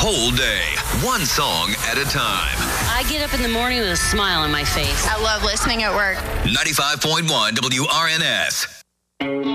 whole day, one song at a time. I get up in the morning with a smile on my face. I love listening at work. 95.1 WRNS.